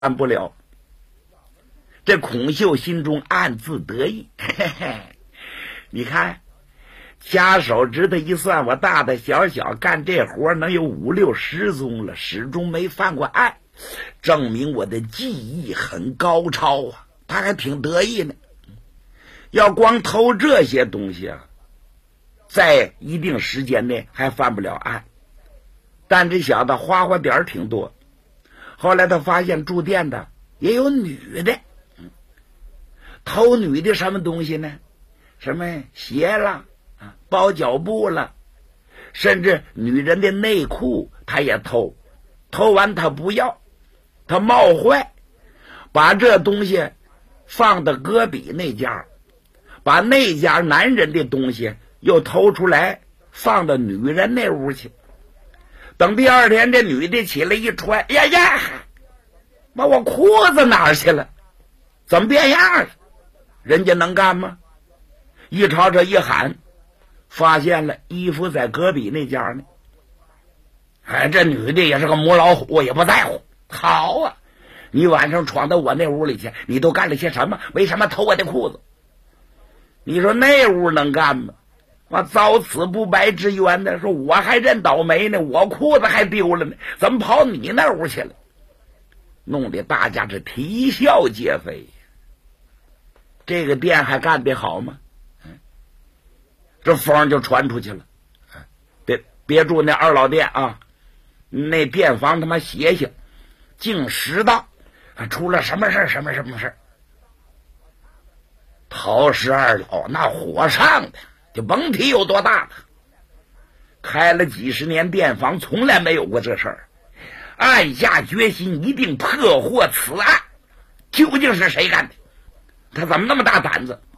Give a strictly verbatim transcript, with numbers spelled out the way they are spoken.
办不了。这孔秀心中暗自得意，嘿嘿，你看掐手指头一算，我大大小小干这活能有五六十宗了，始终没犯过案，证明我的技艺很高超啊。他还挺得意呢。要光偷这些东西啊，在一定时间内还犯不了案，但这小子花花点儿挺多。后来他发现住店的也有女的，偷女的什么东西呢？什么鞋了啊，包脚布了，甚至女人的内裤他也偷。偷完他不要，他冒坏，把这东西放到隔壁那家，把那家男人的东西又偷出来放到女人那屋去。等第二天这女的起来一穿，呀呀，妈，我裤子哪儿去了？怎么变样了？人家能干吗？一朝这一喊，发现了衣服在隔壁那家呢。哎，这女的也是个母老虎，我也不在乎。好啊，你晚上闯到我那屋里去，你都干了些什么？为什么偷我的裤子？你说那屋能干吗？我遭此不白之冤的，说我还认倒霉呢，我裤子还丢了呢，怎么跑你那屋去了？弄得大家是啼笑皆非。这个店还干得好吗？这风就传出去了。别别住那二老店啊，那店房他妈邪性，竟十道出了什么事什么什么事。陶氏二老那火上的就甭提有多大了，开了几十年店房，从来没有过这事儿，暗下决心一定破获此案，究竟是谁干的？他怎么那么大胆子？